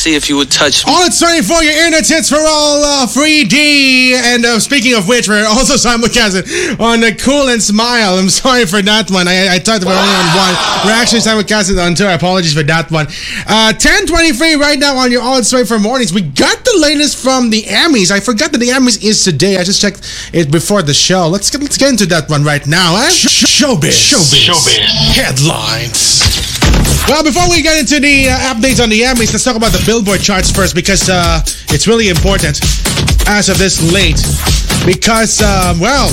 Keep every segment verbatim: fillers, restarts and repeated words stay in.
see if you would touch me. All it's twenty-four, your internet hits for all, uh, free D. And uh, speaking of which, we're also simulcasting on uh, Cool and Smile. I'm sorry for that one. I, I talked about only on one. We're actually simulcasting on two. Apologies for that one. Uh, ten twenty-three right now on your All It's twenty-four mornings. We got the latest from the Emmys. I forgot that the Emmys is today. I just checked it before the show. Let's get, let's get into that one right now. Eh? Showbiz. Showbiz. Showbiz. Headlines. Well, before we get into the uh, updates on the Emmys, let's talk about the Billboard charts first because uh, it's really important as of this late. Because, um, well,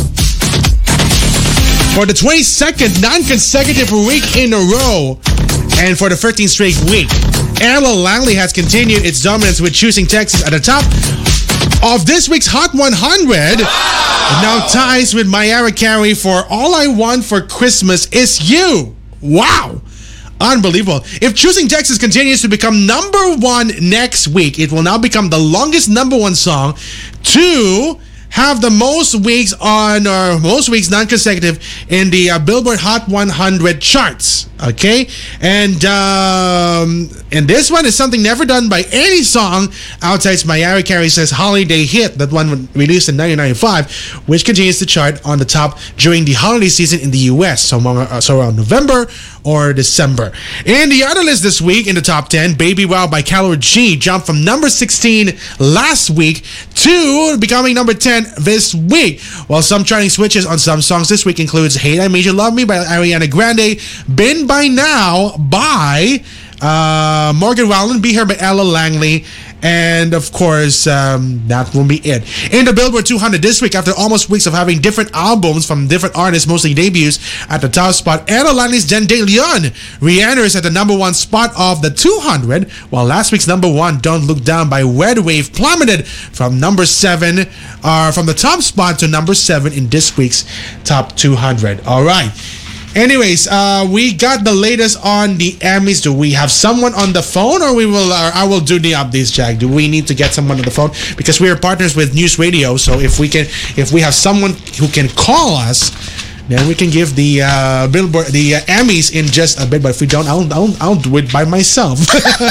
for the twenty-second non-consecutive week in a row and for the thirteenth straight week, Ella Langley has continued its dominance with Choosing Texas at the top of this week's Hot one hundred. It now ties with Mariah Carey for All I Want for Christmas Is You. Wow. Unbelievable. If Choosing Texas continues to become number one next week, it will now become the longest number one song to have the most weeks on, or most weeks non-consecutive in the uh, Billboard Hot one hundred charts. Okay? And um, and this one is something never done by any song outside Mariah Carey's holiday hit, that one released in nineteen ninety-five, which continues to chart on the top during the holiday season in the U S, so, uh, so around November or December. In the other list this week, in the top ten, Baby Wow by Karol G jumped from number sixteen last week to becoming number ten this week. While some charting switches on some songs this week includes Hate I Made You Love Me by Ariana Grande, Been By Now by uh, Morgan Wallen, Be Here by Ella Langley, and of course, um, that will be it. In the Billboard two hundred this week, after almost weeks of having different albums from different artists, mostly debuts, at the top spot, Ella Langley's Den de Leon re-enters at the number one spot of the two hundred, while last week's number one, Don't Look Down by Red Wave, plummeted from number seven, uh, from the top spot to number seven in this week's top two hundred. All right. Anyways, uh, we got the latest on the Emmys. Do we have someone on the phone, or we will? Uh, I will do the updates, Jack. Do we need to get someone on the phone because we are partners with News Radio? So if we can, if we have someone who can call us, then we can give the uh, Billboard, the uh, Emmys in just a bit. But if we don't, I'll I'll, I'll do it by myself.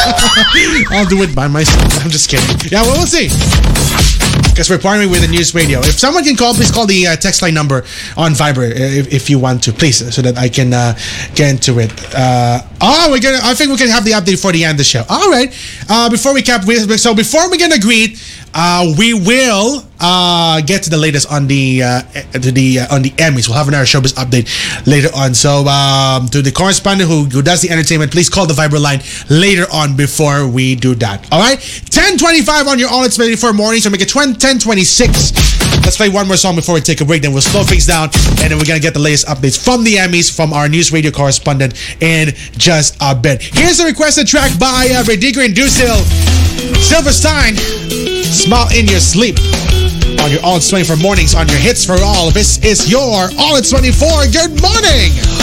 I'll do it by myself. I'm just kidding. Yeah, well, we'll see. Because we're partnering with the News Radio. If someone can call, please call the uh, text line number on Viber if, if you want to, please, so that I can uh, get into it. Uh, oh, we're gonna. I think we can have the update for the end of the show. All right. Uh, before we cap, so before we gonna greet, uh, we will uh, get to the latest on the uh, to the uh, on the Emmys. We'll have another showbiz update later on. So um, to the correspondent who, who does the entertainment, please call the Viber line later on before we do that. All right. ten twenty-five on your All It's twenty-four morning. So make it ten twenty-six. Let's play one more song before we take a break. Then we'll slow things down, and then we're gonna get the latest updates from the Emmys from our News Radio correspondent in just a bit. Here's a requested track by uh, Radiger and Dusil, Silverstein, Smile in Your Sleep. On your All It's twenty-four mornings, on your Hits for All. This is your All It's twenty-four. Good morning.